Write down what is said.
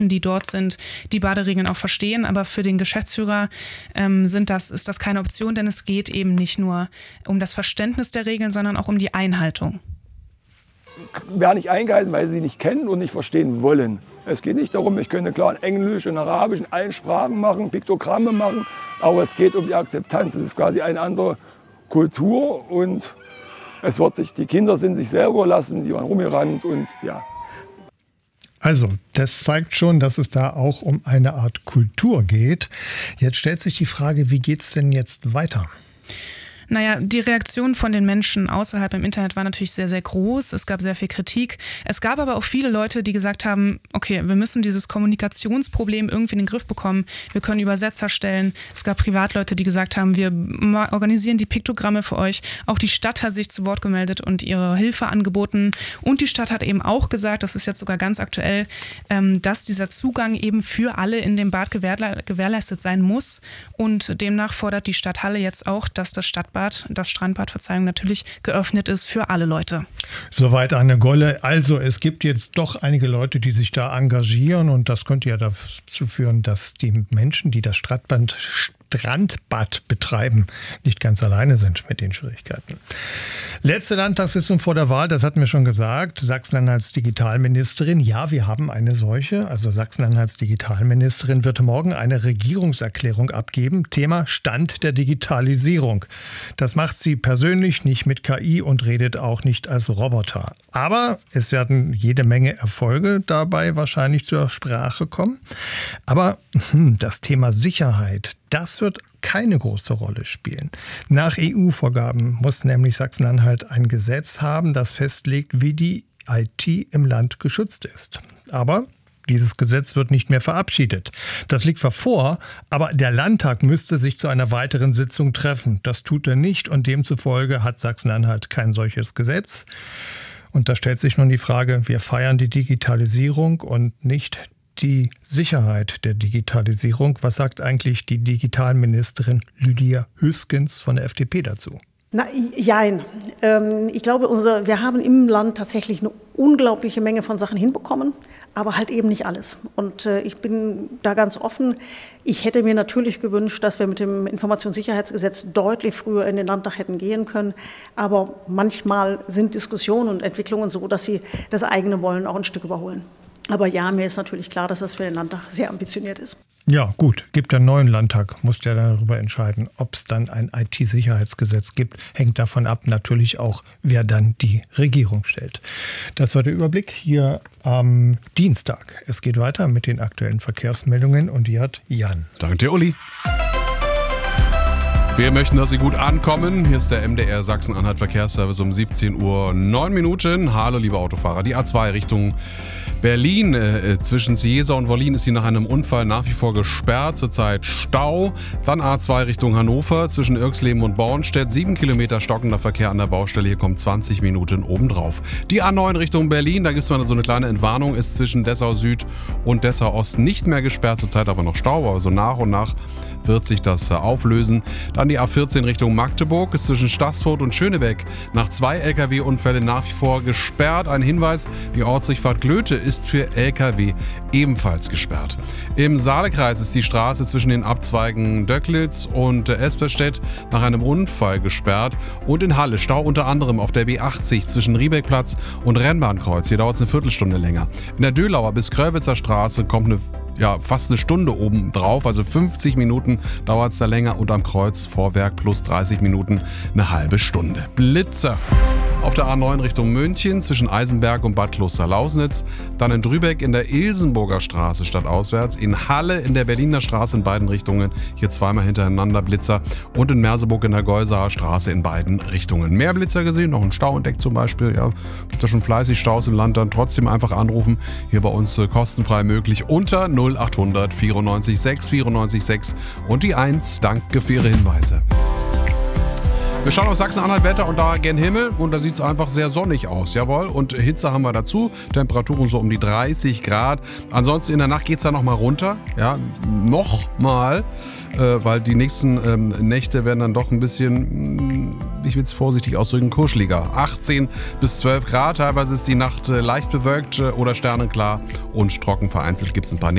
die dort sind, die Baderegeln auch verstehen. Aber für den Geschäftsführer ist das keine Option, denn es geht eben nicht nur um das Verständnis der Regeln, sondern auch um die Einhaltung. Werden nicht eingehalten, weil sie nicht kennen und nicht verstehen wollen. Es geht nicht darum, ich könnte klar in Englisch, in Arabisch, in allen Sprachen machen, Piktogramme machen, aber es geht um die Akzeptanz. Es ist quasi eine andere Kultur und die Kinder sind sich selber überlassen, die waren rumgerannt und ja. Also, das zeigt schon, dass es da auch um eine Art Kultur geht. Jetzt stellt sich die Frage, wie geht's denn jetzt weiter? Naja, die Reaktion von den Menschen außerhalb im Internet war natürlich sehr, sehr groß. Es gab sehr viel Kritik. Es gab aber auch viele Leute, die gesagt haben, okay, wir müssen dieses Kommunikationsproblem irgendwie in den Griff bekommen. Wir können Übersetzer stellen. Es gab Privatleute, die gesagt haben, wir organisieren die Piktogramme für euch. Auch die Stadt hat sich zu Wort gemeldet und ihre Hilfe angeboten. Und die Stadt hat eben auch gesagt, das ist jetzt sogar ganz aktuell, dass dieser Zugang eben für alle in dem Bad gewährleistet sein muss. Und demnach fordert die Stadt Halle jetzt auch, dass das Strandbad, natürlich geöffnet ist für alle Leute. Soweit Anne Golle. Also es gibt jetzt doch einige Leute, die sich da engagieren und das könnte ja dazu führen, dass die Menschen, die das Strandbad betreiben, nicht ganz alleine sind mit den Schwierigkeiten. Letzte Landtagssitzung vor der Wahl, das hatten wir schon gesagt. Sachsen-Anhalts Digitalministerin, ja, wir haben eine solche. Also Sachsen-Anhalts Digitalministerin wird morgen eine Regierungserklärung abgeben. Thema Stand der Digitalisierung. Das macht sie persönlich nicht mit KI und redet auch nicht als Roboter. Aber es werden jede Menge Erfolge dabei wahrscheinlich zur Sprache kommen. Aber das Thema Sicherheit, das wird keine große Rolle spielen. Nach EU-Vorgaben muss nämlich Sachsen-Anhalt ein Gesetz haben, das festlegt, wie die IT im Land geschützt ist. Aber dieses Gesetz wird nicht mehr verabschiedet. Das liegt zwar vor, aber der Landtag müsste sich zu einer weiteren Sitzung treffen. Das tut er nicht und demzufolge hat Sachsen-Anhalt kein solches Gesetz. Und da stellt sich nun die Frage, wir feiern die Digitalisierung und nicht die Sicherheit der Digitalisierung. Was sagt eigentlich die Digitalministerin Lydia Hüskens von der FDP dazu? Jein. Ich glaube, wir haben im Land tatsächlich eine unglaubliche Menge von Sachen hinbekommen, aber halt eben nicht alles. Und ich bin da ganz offen. Ich hätte mir natürlich gewünscht, dass wir mit dem Informationssicherheitsgesetz deutlich früher in den Landtag hätten gehen können. Aber manchmal sind Diskussionen und Entwicklungen so, dass sie das eigene Wollen auch ein Stück überholen. Aber ja, mir ist natürlich klar, dass das für den Landtag sehr ambitioniert ist. Ja, gut, gibt einen neuen Landtag, muss der darüber entscheiden, ob es dann ein IT-Sicherheitsgesetz gibt. Hängt davon ab natürlich auch, wer dann die Regierung stellt. Das war der Überblick hier am Dienstag. Es geht weiter mit den aktuellen Verkehrsmeldungen und die hat Jan. Danke dir, Uli. Wir möchten, dass Sie gut ankommen. Hier ist der MDR Sachsen-Anhalt Verkehrsservice um 17:09 Uhr. Hallo, liebe Autofahrer. Die A2 Richtung Berlin, zwischen Cieza und Wollin ist sie nach einem Unfall nach wie vor gesperrt, zurzeit Stau. Dann A2 Richtung Hannover, zwischen Irxleben und Bornstedt, 7 Kilometer stockender Verkehr an der Baustelle, hier kommt 20 Minuten obendrauf. Die A9 Richtung Berlin, da gibt es mal so eine kleine Entwarnung, ist zwischen Dessau Süd und Dessau Ost nicht mehr gesperrt, zurzeit aber noch Stau, aber so nach und nach wird sich das auflösen. Dann die A14 Richtung Magdeburg, ist zwischen Staßfurt und Schönebeck nach 2 Lkw-Unfällen nach wie vor gesperrt. Ein Hinweis, die Ortsdurchfahrt Glöte ist für Lkw ebenfalls gesperrt. Im Saalekreis ist die Straße zwischen den Abzweigen Döcklitz und Esperstedt nach einem Unfall gesperrt. Und in Halle Stau unter anderem auf der B80 zwischen Riebeckplatz und Rennbahnkreuz. Hier dauert es eine Viertelstunde länger. In der Dölauer bis Kröwitzer Straße kommt fast eine Stunde oben drauf, also 50 Minuten dauert es da länger und am Kreuz Vorwerk plus 30 Minuten eine halbe Stunde. Blitzer auf der A9 Richtung München zwischen Eisenberg und Bad Klosterlausnitz, dann in Drübeck in der Ilsenburger Straße stadtauswärts, in Halle in der Berliner Straße in beiden Richtungen, hier zweimal hintereinander Blitzer und in Merseburg in der Geusaer Straße in beiden Richtungen. Mehr Blitzer gesehen, noch ein Stau entdeckt zum Beispiel, ja, gibt da schon fleißig Staus im Land, dann trotzdem einfach anrufen, hier bei uns kostenfrei möglich unter 0800 94 6 94 6 und die 1. Danke für Ihre Hinweise. Wir schauen auf Sachsen-Anhalt Wetter und da gen Himmel und da sieht es einfach sehr sonnig aus, jawohl. Und Hitze haben wir dazu, Temperaturen so um die 30 Grad. Ansonsten in der Nacht geht es dann nochmal runter, ja, nochmal, weil die nächsten Nächte werden dann doch ein bisschen, ich will es vorsichtig ausdrücken, kuscheliger. 18 bis 12 Grad, teilweise ist die Nacht leicht bewölkt oder sternenklar und trocken, vereinzelt gibt es ein paar